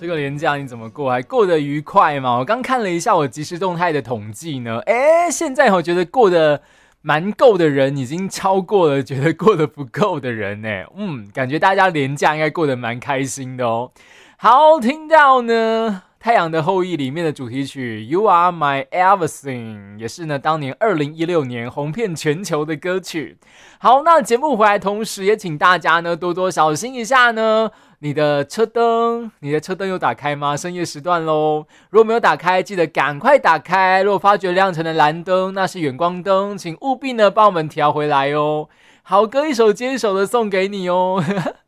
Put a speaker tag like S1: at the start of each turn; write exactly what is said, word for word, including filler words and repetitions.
S1: 这个连假你怎么过？还过得愉快吗？我刚看了一下我即时动态的统计呢，哎，现在我觉得过得蛮够的人已经超过了觉得过得不够的人呢。嗯，感觉大家连假应该过得蛮开心的哦。好，听到呢《太阳的后裔》里面的主题曲 You Are My Everything 也是呢当年二零一六年红遍全球的歌曲。好，那节目回来同时也请大家呢多多小心一下呢你的车灯，你的车灯有打开吗？深夜时段咯，如果没有打开记得赶快打开，如果发觉亮成的蓝灯那是远光灯，请务必呢帮我们调回来哦。好歌一首接一首的送给你哦